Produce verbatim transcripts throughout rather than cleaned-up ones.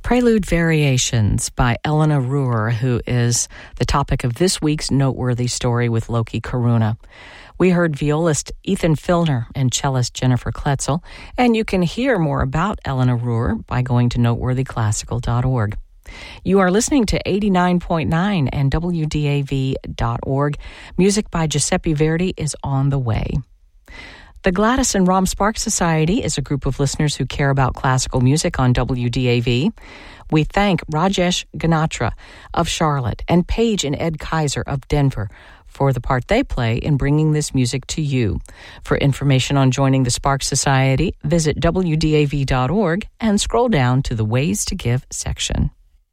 Prelude Variations by Elena Ruhr, who is the topic of this week's Noteworthy Story with Loki Karuna. We heard violist Ethan Filner and cellist Jennifer Kletzel, and you can hear more about Elena Ruhr by going to noteworthy classical dot org. You are listening to eighty-nine point nine and W D A V dot org. Music by Giuseppe Verdi is on the way. The Gladys and Rom Sparks Society is a group of listeners who care about classical music on W D A V. We thank Rajesh Ganatra of Charlotte and Paige and Ed Kaiser of Denver for the part they play in bringing this music to you. For information on joining the Sparks Society, visit W D A V dot org and scroll down to the Ways to Give section.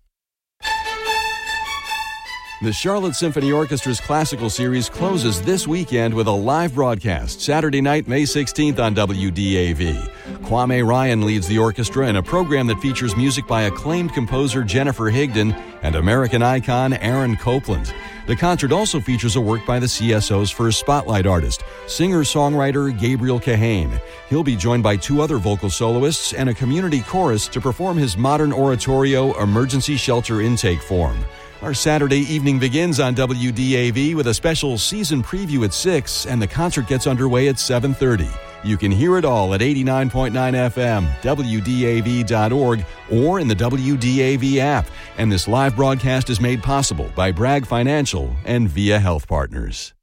The Charlotte Symphony Orchestra's classical series closes this weekend with a live broadcast, Saturday night, May sixteenth on W D A V. Kwame Ryan leads the orchestra in a program that features music by acclaimed composer Jennifer Higdon and American icon Aaron Copland. The concert also features a work by the C S O's first spotlight artist, singer-songwriter Gabriel Kahane. He'll be joined by two other vocal soloists and a community chorus to perform his modern oratorio, Emergency Shelter Intake Form. Our Saturday evening begins on W D A V with a special season preview at six, and the concert gets underway at seven thirty. You can hear it all at eighty-nine point nine F M, W D A V dot org, or in the W D A V app. And this live broadcast is made possible by Bragg Financial and Via Health Partners.